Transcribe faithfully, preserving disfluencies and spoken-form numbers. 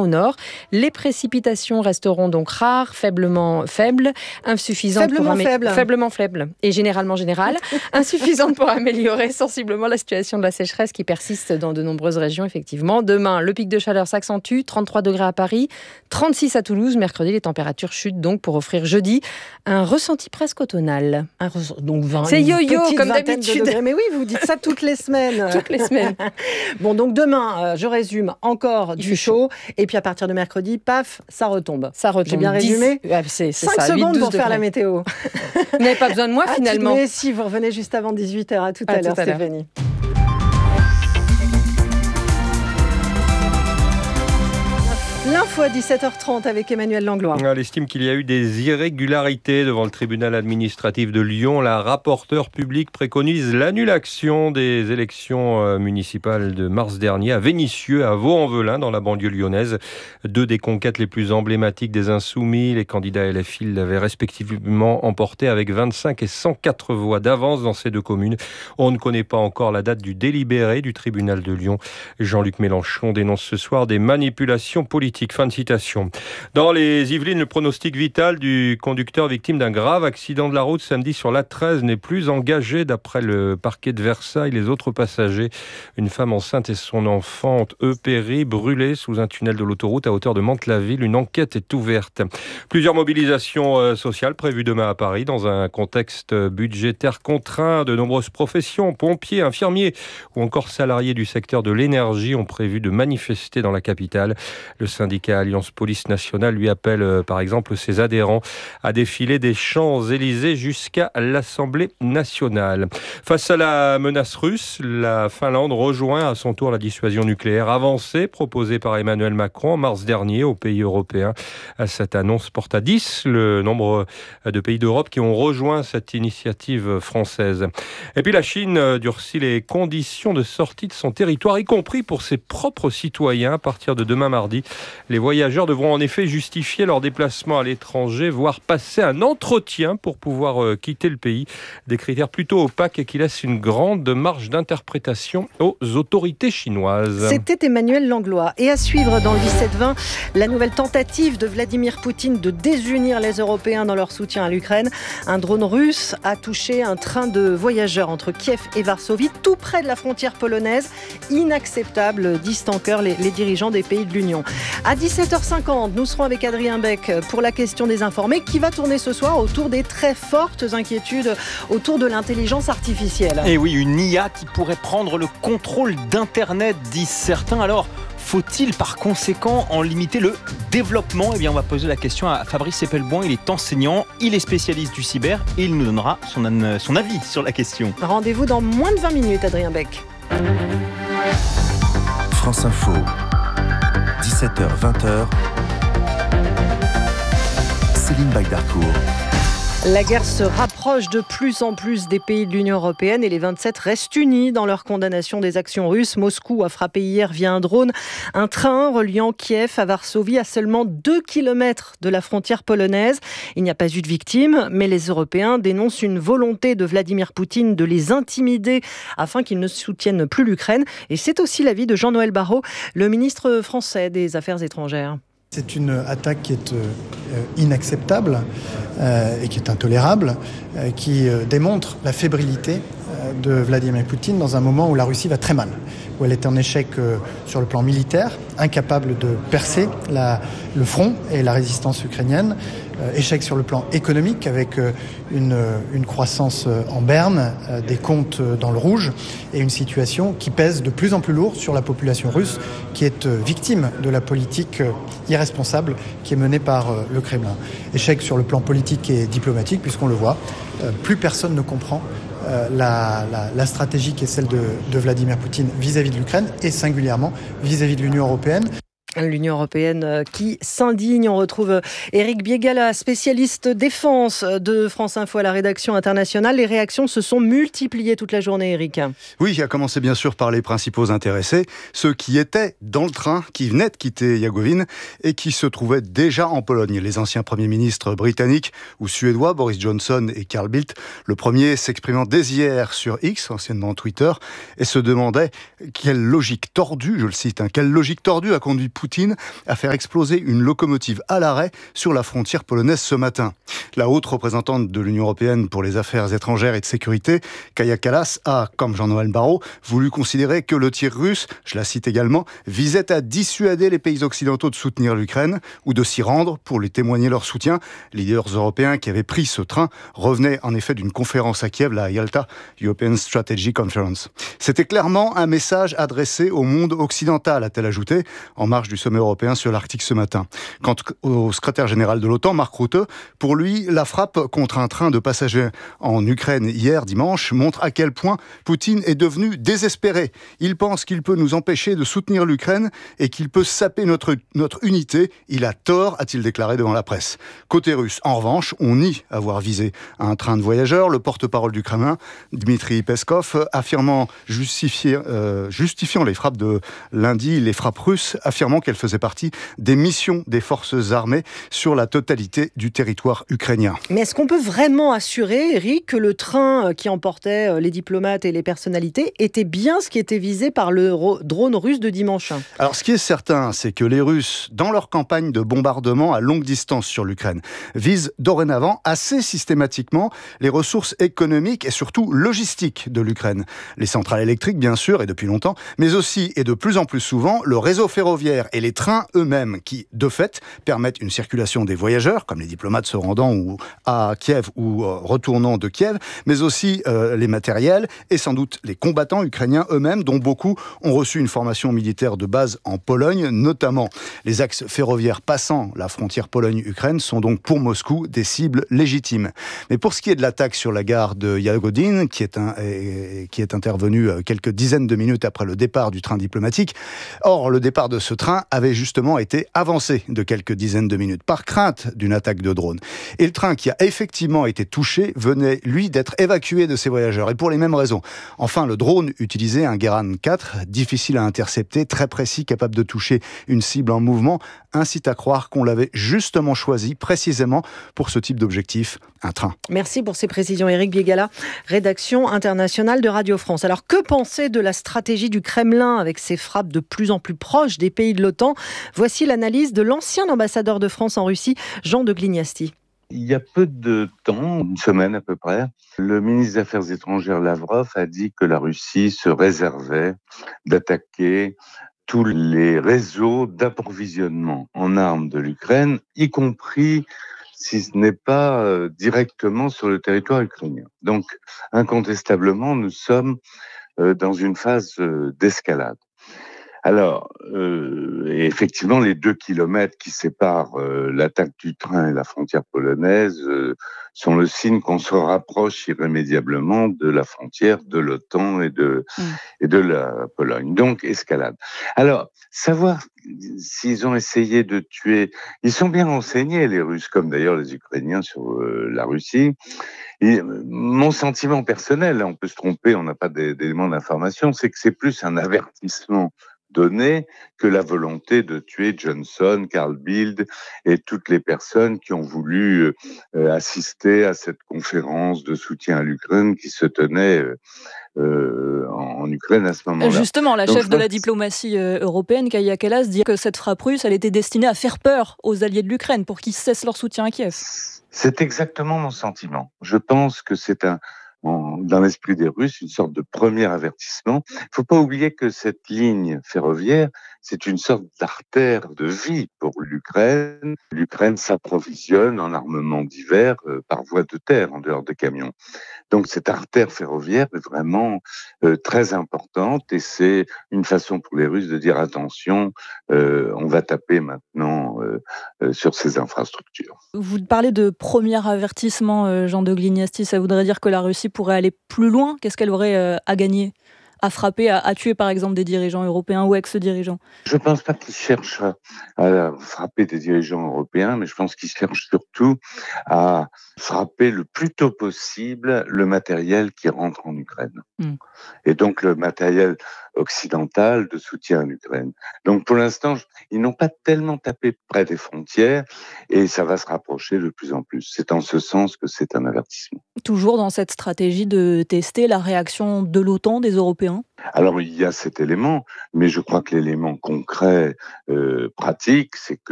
au nord. Les précipitations resteront donc rares, faiblement faibles, insuffisantes faiblement pour amé- faibles. faiblement faibles et généralement générales, insuffisantes pour améliorer sensiblement la situation de la sécheresse qui persiste dans de nombreuses régions, effectivement. Demain, le pic de chaleur s'accentue, trente-trois degrés à Paris, trente-six à Toulouse. Mercredi, les températures chutent donc pour offrir jeudi un ressenti presque automnal. Un re- Donc vingt, C'est une yo-yo, petite comme vingtaine de d'habitude. degrés. Mais oui, vous dites ça toutes les semaines. Toutes les semaines. Bon, donc demain, euh, je résume, encore Il du fait chaud. Et puis à partir de mercredi, paf, ça retombe. Ça retombe. J'ai bien dix résumé Ouais, c'est, c'est cinq ça, huit, secondes douze pour faire la degrés. météo. Vous n'avez pas besoin de moi, Ah, finalement. tu- Mais si, vous revenez juste avant dix-huit heures. À tout à, À l'heure, tout à l'heure. Stéphanie. L'info à dix-sept heures trente avec Emmanuel Langlois. Elle estime qu'il y a eu des irrégularités devant le tribunal administratif de Lyon. La rapporteure publique préconise l'annulation des élections municipales de mars dernier à Vénissieux, à Vaux-en-Velin, dans la banlieue lyonnaise. Deux des conquêtes les plus emblématiques des Insoumis, les candidats L F I l'avaient respectivement emporté avec vingt-cinq et cent quatre voix d'avance dans ces deux communes. On ne connaît pas encore la date du délibéré du tribunal de Lyon. Jean-Luc Mélenchon dénonce ce soir des manipulations politiques. Fin de citation. Dans les Yvelines, le pronostic vital du conducteur victime d'un grave accident de la route samedi sur l'A treize n'est plus engagé d'après le parquet de Versailles. Les autres passagers, une femme enceinte et son enfant, ont eux péri, brûlés sous un tunnel de l'autoroute à hauteur de Mantes-la-Ville. Une enquête est ouverte. Plusieurs mobilisations sociales prévues demain à Paris dans un contexte budgétaire contraint. De nombreuses professions, pompiers, infirmiers ou encore salariés du secteur de l'énergie ont prévu de manifester dans la capitale. Le syndicat Alliance Police Nationale lui appelle euh, par exemple ses adhérents à défiler des Champs-Élysées jusqu'à l'Assemblée nationale. Face à la menace russe, la Finlande rejoint à son tour la dissuasion nucléaire avancée proposée par Emmanuel Macron en mars dernier aux pays européens. Cette annonce porte à dix le nombre de pays d'Europe qui ont rejoint cette initiative française. Et puis la Chine durcit les conditions de sortie de son territoire, y compris pour ses propres citoyens à partir de demain mardi. Les voyageurs devront en effet justifier leur déplacement à l'étranger, voire passer un entretien pour pouvoir euh, quitter le pays. Des critères plutôt opaques et qui laissent une grande marge d'interprétation aux autorités chinoises. C'était Emmanuel Langlois. Et à suivre dans le dix-sept vingt, la nouvelle tentative de Vladimir Poutine de désunir les Européens dans leur soutien à l'Ukraine. Un drone russe a touché un train de voyageurs entre Kiev et Varsovie, tout près de la frontière polonaise. Inacceptable, disent en chœur les, les dirigeants des pays de l'Union. À dix-sept heures cinquante, nous serons avec Adrien Beck pour la question des informés qui va tourner ce soir autour des très fortes inquiétudes autour de l'intelligence artificielle. Et oui, une I A qui pourrait prendre le contrôle d'Internet, disent certains. Alors, faut-il par conséquent en limiter le développement ? Eh bien, on va poser la question à Fabrice Eppelboin. Il est enseignant, il est spécialiste du cyber et il nous donnera son, son avis sur la question. Rendez-vous dans moins de vingt minutes, Adrien Beck. France Info, dix-sept heures vingt. Céline Bagdarcourt. La guerre se rapproche de plus en plus des pays de l'Union européenne et les vingt-sept restent unis dans leur condamnation des actions russes. Moscou a frappé hier via un drone un train reliant Kiev à Varsovie à seulement deux kilomètres de la frontière polonaise. Il n'y a pas eu de victimes, mais les Européens dénoncent une volonté de Vladimir Poutine de les intimider afin qu'ils ne soutiennent plus l'Ukraine. Et c'est aussi l'avis de Jean-Noël Barrot, le ministre français des Affaires étrangères. C'est une attaque qui est euh, inacceptable euh, et qui est intolérable, euh, qui euh, démontre la fébrilité euh, de Vladimir Poutine dans un moment où la Russie va très mal, où elle est en échec euh, sur le plan militaire, incapable de percer la, le front et la résistance ukrainienne, euh, échec sur le plan économique avec euh, une, une croissance euh, en berne, euh, des comptes euh, dans le rouge et une situation qui pèse de plus en plus lourd sur la population russe qui est euh, victime de la politique euh, irresponsable qui est menée par euh, le Kremlin. Échec sur le plan politique et diplomatique puisqu'on le voit, euh, plus personne ne comprend euh, la, la, la stratégie qui est celle de, de Vladimir Poutine vis-à-vis de l'Ukraine et singulièrement vis-à-vis de l'Union européenne. L'Union européenne qui s'indigne. On retrouve Éric Biégala, spécialiste défense de France Info à la rédaction internationale. Les réactions se sont multipliées toute la journée, Éric. Oui, à commencer bien sûr par les principaux intéressés, ceux qui étaient dans le train, qui venaient de quitter Yavorian et qui se trouvaient déjà en Pologne. Les anciens premiers ministres britanniques ou suédois, Boris Johnson et Carl Bildt, le premier s'exprimant dès hier sur X, anciennement Twitter, et se demandait quelle logique tordue, je le cite, hein, quelle logique tordue a conduit Poutine Poutine à faire exploser une locomotive à l'arrêt sur la frontière polonaise ce matin. La haute représentante de l'Union européenne pour les affaires étrangères et de sécurité, Kaja Kallas, a, comme Jean-Noël Barrot, voulu considérer que le tir russe, je la cite également, visait à dissuader les pays occidentaux de soutenir l'Ukraine ou de s'y rendre pour lui témoigner leur soutien. Les leaders européens qui avaient pris ce train revenaient en effet d'une conférence à Kiev, la Yalta European Strategy Conference. C'était clairement un message adressé au monde occidental, a-t-elle ajouté, en marge du sommet européen sur l'Arctique ce matin. Quant au secrétaire général de l'OTAN, Mark Rutte, pour lui, la frappe contre un train de passagers en Ukraine hier dimanche montre à quel point Poutine est devenu désespéré. Il pense qu'il peut nous empêcher de soutenir l'Ukraine et qu'il peut saper notre, notre unité. Il a tort, a-t-il déclaré devant la presse. Côté russe, en revanche, on nie avoir visé un train de voyageurs. Le porte-parole du Kremlin, Dmitri Peskov, affirmant justifier, euh, justifiant les frappes de lundi, les frappes russes, affirmant qu'elles faisaient partie des missions des forces armées sur la totalité du territoire ukrainien. Mais est-ce qu'on peut vraiment assurer, Eric, que le train qui emportait les diplomates et les personnalités était bien ce qui était visé par le drone russe de dimanche? Alors, ce qui est certain, c'est que les Russes, dans leur campagne de bombardement à longue distance sur l'Ukraine, visent dorénavant assez systématiquement les ressources économiques et surtout logistiques de l'Ukraine. Les centrales électriques, bien sûr, et depuis longtemps, mais aussi, et de plus en plus souvent, le réseau ferroviaire et les trains eux-mêmes qui, de fait, permettent une circulation des voyageurs, comme les diplomates se rendant ou à Kiev ou euh, retournant de Kiev, mais aussi euh, les matériels et sans doute les combattants ukrainiens eux-mêmes, dont beaucoup ont reçu une formation militaire de base en Pologne, notamment les axes ferroviaires passant la frontière Pologne-Ukraine sont donc pour Moscou des cibles légitimes. Mais pour ce qui est de l'attaque sur la gare de Yagodin, qui est, un, et, qui est intervenue quelques dizaines de minutes après le départ du train diplomatique, or le départ de ce train avait justement été avancé de quelques dizaines de minutes par crainte d'une attaque de drone. Et le train qui a effectivement été touché venait, lui, d'être évacué de ses voyageurs, et pour les mêmes raisons. Enfin, le drone utilisait un Geran quatre, difficile à intercepter, très précis, capable de toucher une cible en mouvement, incite à croire qu'on l'avait justement choisi précisément pour ce type d'objectif, un train. Merci pour ces précisions, Éric Biégala, rédaction internationale de Radio France. Alors, que penser de la stratégie du Kremlin avec ses frappes de plus en plus proches des pays de l'OTAN? Voici l'analyse de l'ancien ambassadeur de France en Russie, Jean de Glignasti. Il y a peu de temps, une semaine à peu près, le ministre des Affaires étrangères Lavrov a dit que la Russie se réservait d'attaquer tous les réseaux d'approvisionnement en armes de l'Ukraine, y compris si ce n'est pas euh, directement sur le territoire ukrainien. Donc, incontestablement, nous sommes euh, dans une phase euh, d'escalade. Alors, euh, effectivement, les deux kilomètres qui séparent euh, l'attaque du train et la frontière polonaise euh, sont le signe qu'on se rapproche irrémédiablement de la frontière de l'OTAN et de, mmh. et de la Pologne. Donc, escalade. Alors, savoir s'ils ont essayé de tuer... Ils sont bien renseignés, les Russes, comme d'ailleurs les Ukrainiens sur euh, la Russie. Et mon sentiment personnel, on peut se tromper, on n'a pas d'éléments d'information, c'est que c'est plus un avertissement donné que la volonté de tuer Johnson, Carl Bildt et toutes les personnes qui ont voulu euh, assister à cette conférence de soutien à l'Ukraine qui se tenait euh, euh, en Ukraine à ce moment-là. Justement, la Donc, chef de la diplomatie euh, européenne, Kaja Kallas, dit que cette frappe russe, elle était destinée à faire peur aux alliés de l'Ukraine pour qu'ils cessent leur soutien à Kiev. C'est exactement mon sentiment. Je pense que c'est un dans l'esprit des Russes, une sorte de premier avertissement. Il ne faut pas oublier que cette ligne ferroviaire, c'est une sorte d'artère de vie pour l'Ukraine. L'Ukraine s'approvisionne en armements divers euh, par voie de terre, en dehors des camions. Donc cette artère ferroviaire est vraiment euh, très importante et c'est une façon pour les Russes de dire attention, euh, on va taper maintenant euh, euh, sur ces infrastructures. Vous parlez de premier avertissement, euh, Jean de Glignasti, ça voudrait dire que la Russie pourrait aller plus loin? Qu'est-ce qu'elle aurait euh, à gagner, à frapper, à, à tuer par exemple des dirigeants européens ou ex-dirigeants? Je ne pense pas qu'ils cherchent à, à frapper des dirigeants européens, mais je pense qu'ils cherchent surtout à frapper le plus tôt possible le matériel qui rentre en Ukraine. Mm. Et donc le matériel occidental de soutien à l'Ukraine. Donc pour l'instant, ils n'ont pas tellement tapé près des frontières et ça va se rapprocher de plus en plus. C'est en ce sens que c'est un avertissement. Toujours dans cette stratégie de tester la réaction de l'OTAN, des Européens? Hein. Alors il y a cet élément, mais je crois que l'élément concret, euh, pratique, c'est que